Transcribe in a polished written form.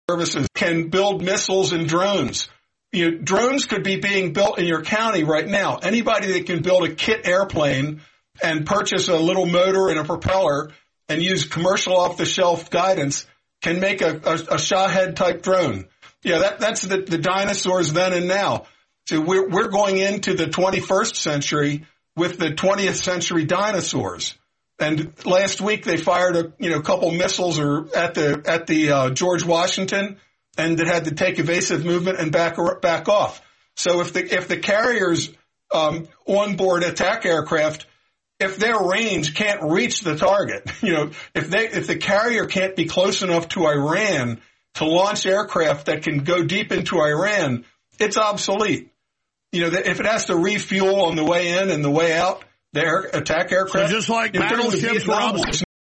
services can build missiles and drones. Drones could be being built in your county right now. Anybody that can build a kit airplane and purchase a little motor and a propeller and use commercial off-the-shelf guidance can make a Shahed-type drone. Yeah, that's the dinosaurs then and now. So we're going into the 21st century with the 20th century dinosaurs. And last week they fired a couple missiles at the George Washington, and it had to take evasive movement and back off. So if the carriers onboard attack aircraft, if their range can't reach the target, if the carrier can't be close enough to Iran to launch aircraft that can go deep into Iran, it's obsolete. If it has to refuel on the way in and the way out, the attack aircraft. So just like battleships were obsolete.